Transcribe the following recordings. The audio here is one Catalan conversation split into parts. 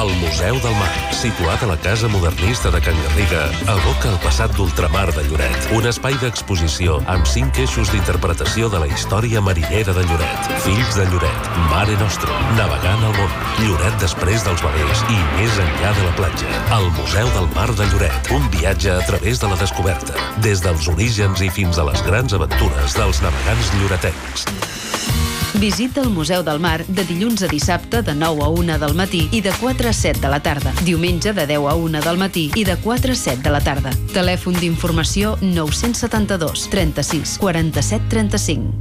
El Museu del Mar, situat a la Casa Modernista de Can Garriga, evoca el passat d'ultramar de Lloret. Un espai d'exposició amb 5 eixos d'interpretació de la història marinera de Lloret. Fills de Lloret, Mare Nostrum, navegant al món, Lloret després dels velers i més enllà de la platja. El Museu del Mar de Lloret, un viatge a través de la descoberta, des dels orígens i fins a les grans aventures dels navegants lloretencs. Visita el Museu del Mar de dilluns a dissabte de 9 a 1 del matí i de 4 a 7 de la tarda. Diumenge de 10 a 1 del matí i de 4 a 7 de la tarda. Telèfon d'informació 972 36 47 35.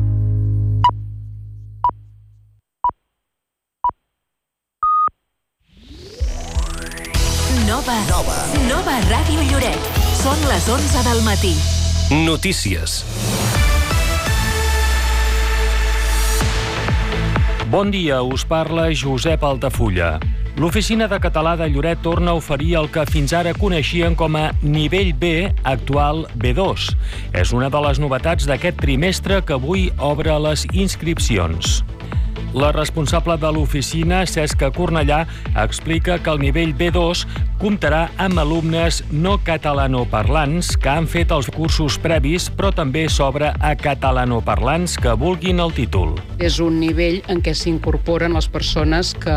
Nova Ràdio Lloret. Són les 11 del matí. Notícies. Bon dia, us parla Josep Altafulla. L'Oficina de Català de Lloret torna a oferir el que fins ara coneixien com a nivell B, actual B2. És una de les novetats d'aquest trimestre que avui obre les inscripcions. La responsable de l'oficina, Cesca Cornellà, explica que el nivell B2 comptarà amb alumnes no catalanoparlants que han fet els cursos previs, però també s'obre a catalanoparlants que vulguin el títol. És un nivell en què s'incorporen les persones que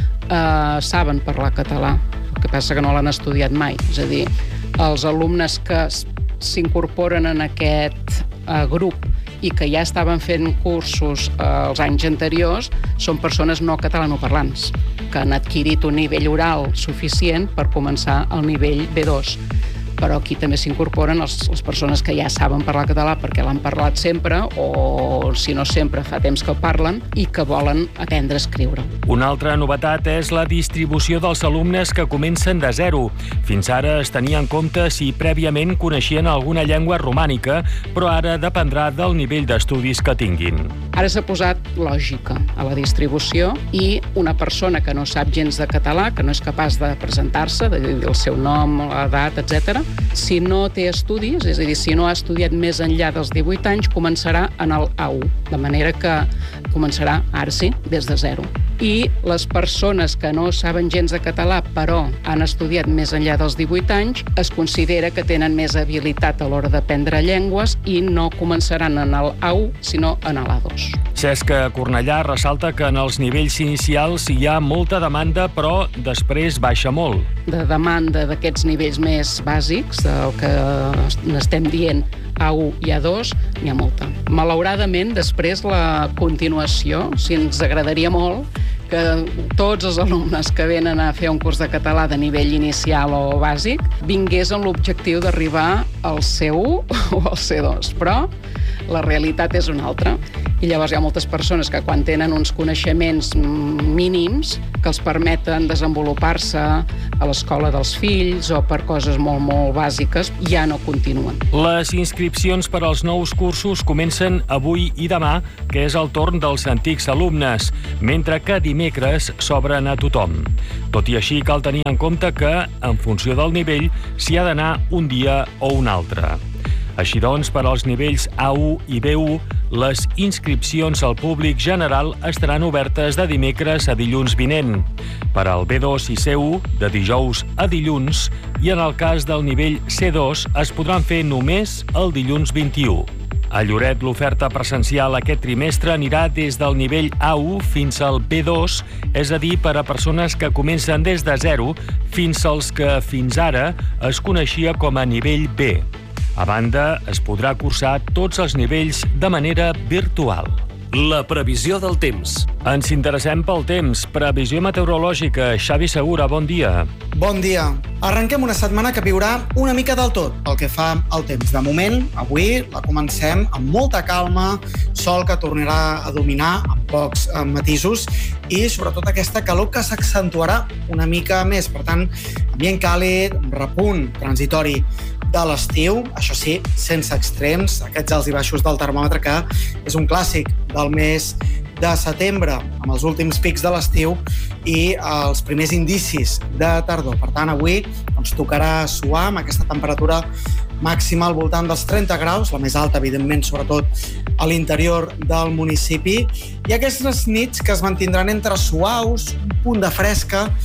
saben parlar català. El que passa que no l'han estudiat mai. És a dir, els alumnes que s'incorporen en aquest grup i que ja estaven fent cursos els anys anteriors són persones no catalanoparlants que han adquirit un nivell oral suficient per començar el nivell B2. Però aquí també s'incorporen les persones que ja saben parlar català perquè l'han parlat sempre o, si no sempre, fa temps que el parlen i que volen aprendre a escriure. Una altra novetat és la distribució dels alumnes que comencen de zero. Fins ara es tenia en compte si prèviament coneixien alguna llengua romànica, però ara dependrà del nivell d'estudis que tinguin. Ara s'ha posat lògica a la distribució i una persona que no sap gens de català, que no és capaç de presentar-se, de dir el seu nom, l'edat, etc., si no té estudis, és a dir, si no ha estudiat més enllà dels 18 anys, començarà en el A1, de manera que començarà, ara sí, des de zero. I les persones que no saben gens de català, però han estudiat més enllà dels 18 anys, es considera que tenen més habilitat a l'hora d'aprendre llengües i no començaran en el A1, sinó en l'A2. Cesca Cornellà ressalta que en els nivells inicials hi ha molta demanda, però després baixa molt. De demanda d'aquests nivells més bàsics, del que n'estem dient A1 i A2, n'hi ha molta. Malauradament, després la continuació, si ens agradaria molt, que tots els alumnes que venen a fer un curs de català de nivell inicial o bàsic vingués amb l'objectiu d'arribar al C1 o al C2, però la realitat és una altra. I llavors hi ha moltes persones que quan tenen uns coneixements mínims que els permeten desenvolupar-se a l'escola dels fills o per coses molt, molt bàsiques, ja no continuen. Les inscripcions per als nous cursos comencen avui i demà, que és el torn dels antics alumnes, mentre que dimecres s'obren a tothom. Tot i així, cal tenir en compte que, en funció del nivell, s'hi ha d'anar un dia o un altre. Així doncs, per als nivells A1 i B1, les inscripcions al públic general estaran obertes de dimecres a dilluns vinent. Per al B2 i C1, de dijous a dilluns, i en el cas del nivell C2 es podran fer només el dilluns 21. A Lloret, l'oferta presencial aquest trimestre anirà des del nivell A1 fins al B2, és a dir, per a persones que comencen des de zero fins als que fins ara es coneixia com a nivell B. A banda, es podrà cursar tots els nivells de manera virtual. La previsió del temps. Ens interessem pel temps. Previsió meteorològica. Xavi Segura, bon dia. Bon dia. Arrenquem una setmana que viurà una mica del tot pel que fa al temps. De moment, avui la comencem amb molta calma, sol que tornarà a dominar amb pocs matisos i sobretot aquesta calor que s'accentuarà una mica més. Per tant, ambient càlid, repunt transitori de l'estiu, això sí, sense extrems, aquests alts i baixos del termòmetre que és un clàssic del mes de setembre, amb els últims pics de l'estiu i els primers indicis de tardor. Per tant, avui tocarà suar amb aquesta temperatura màxima al voltant dels 30 graus, la més alta, evidentment, sobretot a l'interior del municipi, i aquestes nits que es mantindran entre suaus, un punt de fresca,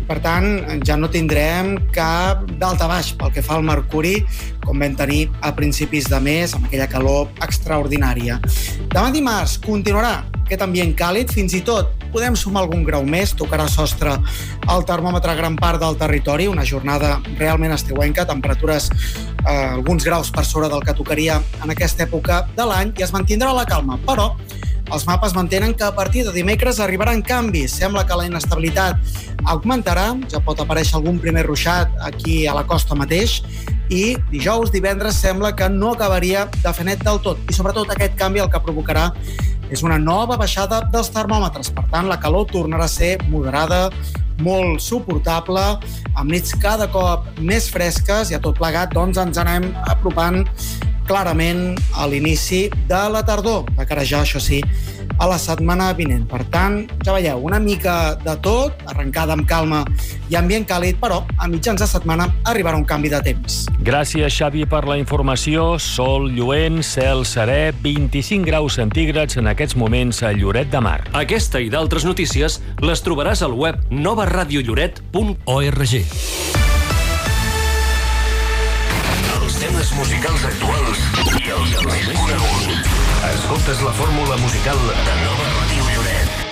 Per tant, ja no tindrem cap dalta baix pel que fa al mercuri, com vam tenir a principis de mes, amb aquella calor extraordinària. Demà dimarts continuarà aquest ambient càlid, fins i tot podem sumar algun grau més, tocarà sostre al termòmetre a gran part del territori, una jornada realment estiuenca, temperatures alguns graus per sobre del que tocaria en aquesta època de l'any, i es mantindrà la calma, però els mapes mantenen que a partir de dimecres arribaran canvis. Sembla que la inestabilitat augmentarà, ja pot aparèixer algun primer ruixat aquí a la costa mateix, i dijous, divendres, sembla que no acabaria de fer net del tot. I sobretot aquest canvi el que provocarà és una nova baixada dels termòmetres. Per tant, la calor tornarà a ser moderada, molt suportable, amb nits cada cop més fresques, i a tot plegat doncs, ens anem apropant clarament a l'inici de la tardor, de cara ja, això sí, a la setmana vinent. Per tant, ja veieu, una mica de tot, arrencada amb calma i ambient càlid, però a mitjans de setmana arribarà un canvi de temps. Gràcies, Xavi, per la informació. Sol lluent, cel serè, 25 graus centígrads en aquests moments a Lloret de Mar. Aquesta i d'altres notícies les trobaràs al web novaradiolloret.org. Temes musicals actuals i els més coneguts. Escoltes la fórmula musical de Nova Ràdio Lloret.